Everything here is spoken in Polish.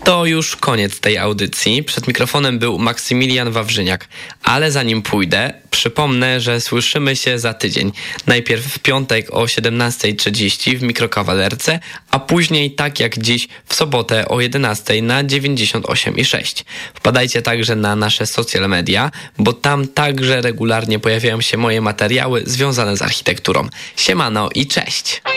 To już koniec tej audycji. Przed mikrofonem był Maksymilian Wawrzyniak. Ale zanim pójdę, przypomnę, że słyszymy się za tydzień. Najpierw w piątek o 17:30 w Mikrokawalerce, a później tak jak dziś w sobotę o 11:00 na 98,6. Wpadajcie także na nasze social media, bo tam także regularnie pojawiają się moje materiały związane z architekturą. Siemano i cześć!